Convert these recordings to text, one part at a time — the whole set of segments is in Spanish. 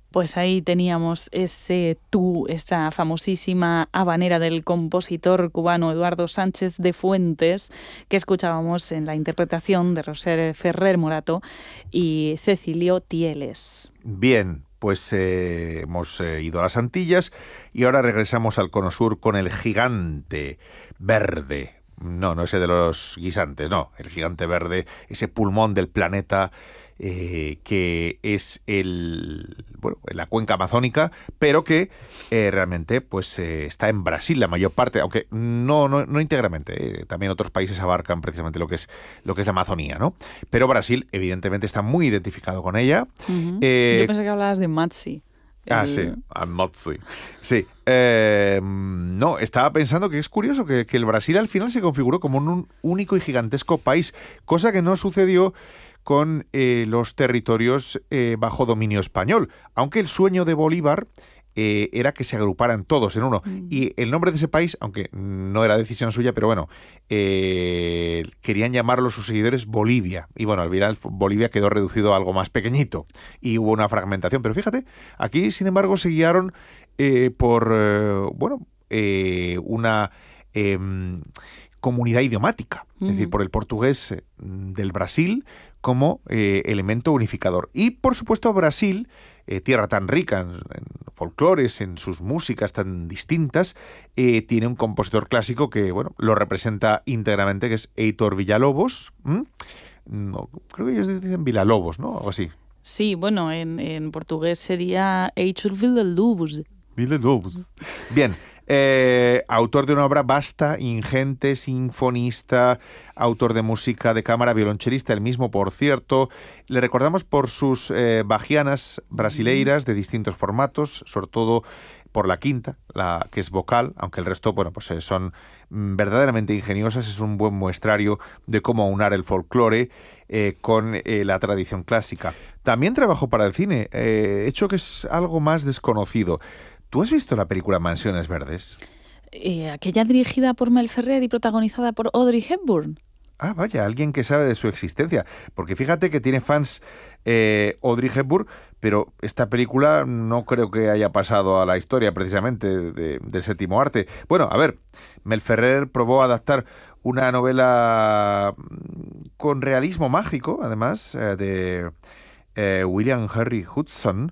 Pues ahí teníamos ese Tú, esa famosísima habanera del compositor cubano Eduardo Sánchez de Fuentes, que escuchábamos en la interpretación de Roser Ferrer Morato y Cecilio Tieles. Bien, pues hemos ido a las Antillas y ahora regresamos al Cono Sur con el gigante verde. No ese de los guisantes, no, el gigante verde, ese pulmón del planeta que es la cuenca amazónica, pero que realmente pues está en Brasil la mayor parte, aunque no íntegramente, también otros países abarcan precisamente lo que es la Amazonía, ¿no? Pero Brasil evidentemente está muy identificado con ella. Yo pensé que hablabas de Matsi. Sí, Amazzi. Sí. No, estaba pensando que es curioso que el Brasil al final se configuró como un único y gigantesco país, cosa que no sucedió con los territorios bajo dominio español, aunque el sueño de Bolívar era que se agruparan todos en uno. Y el nombre de ese país, aunque no era decisión suya, pero bueno, querían llamarlo sus seguidores Bolivia. Y bueno, al final Bolivia quedó reducido a algo más pequeñito y hubo una fragmentación. Pero fíjate, aquí sin embargo se guiaron por una comunidad idiomática, es decir, por el portugués del Brasil como elemento unificador. Y por supuesto Brasil, tierra tan rica en folclores, en sus músicas tan distintas, tiene un compositor clásico que lo representa íntegramente, que es Heitor Villa-Lobos. No, creo que ellos dicen Villa-Lobos, ¿no? Algo así. Sí, bueno, en portugués sería Heitor Villa-Lobos. Villa-Lobos. Bien. Autor de una obra vasta, ingente, sinfonista, autor de música de cámara, violonchelista, el mismo, por cierto. Le recordamos por sus bajianas brasileiras de distintos formatos, sobre todo por la quinta, la que es vocal, aunque el resto, son verdaderamente ingeniosas. Es un buen muestrario de cómo aunar el folclore con la tradición clásica. También trabajó para el cine, hecho que es algo más desconocido. ¿Tú has visto la película Mansiones Verdes? Aquella dirigida por Mel Ferrer y protagonizada por Audrey Hepburn. Ah, vaya, alguien que sabe de su existencia. Porque fíjate que tiene fans Audrey Hepburn, pero esta película no creo que haya pasado a la historia precisamente del séptimo arte. Bueno, a ver, Mel Ferrer probó adaptar una novela con realismo mágico, además, de William Henry Hudson.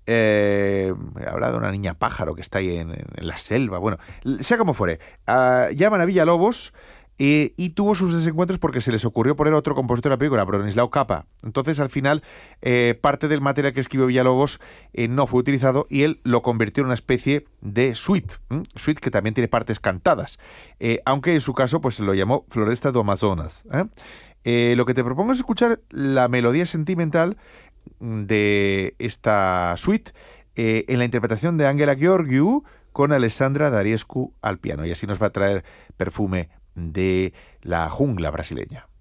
Habla de una niña pájaro que está ahí en la selva. Bueno, sea como fuere, llaman a Villa-Lobos y tuvo sus desencuentros porque se les ocurrió poner a otro compositor de la película, Bronislaw Capa. Entonces, al final, parte del material que escribió Villa-Lobos no fue utilizado y él lo convirtió en una especie de suite que también tiene partes cantadas, aunque en su caso pues lo llamó Floresta do Amazonas. Lo que te propongo es escuchar la melodía sentimental de esta suite en la interpretación de Ángela Gheorghiu con Alessandra Dariescu al piano, y así nos va a traer perfume de la jungla brasileña.